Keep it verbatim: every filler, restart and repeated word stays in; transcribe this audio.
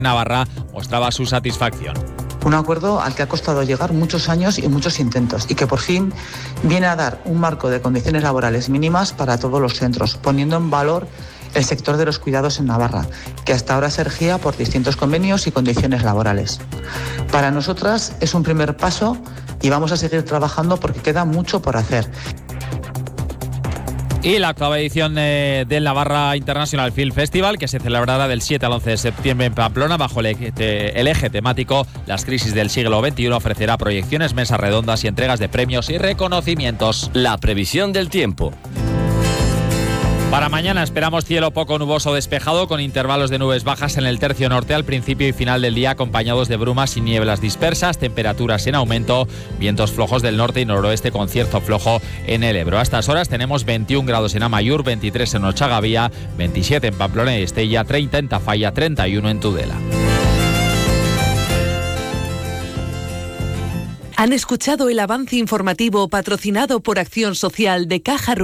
Navarra mostraba su satisfacción. Un acuerdo al que ha costado llegar muchos años y muchos intentos y que por fin viene a dar un marco de condiciones laborales mínimas para todos los centros, poniendo en valor el sector de los cuidados en Navarra, que hasta ahora se regía por distintos convenios y condiciones laborales. Para nosotras es un primer paso y vamos a seguir trabajando porque queda mucho por hacer. Y la octava edición eh, del Navarra International Film Festival, que se celebrará del siete al once de septiembre en Pamplona, bajo el eje, te, el eje temático Las crisis del siglo veintiuno, ofrecerá proyecciones, mesas redondas y entregas de premios y reconocimientos. La previsión del tiempo. Para mañana esperamos cielo poco nuboso despejado, con intervalos de nubes bajas en el tercio norte al principio y final del día, acompañados de brumas y nieblas dispersas, temperaturas en aumento, vientos flojos del norte y noroeste con cierto flojo en el Ebro. A estas horas tenemos veintiún grados en Amaiur, veintitrés en Ochagavía, veintisiete en Pamplona y Estella, treinta en Tafalla, treinta y uno en Tudela. Han escuchado el avance informativo patrocinado por Acción Social de Caja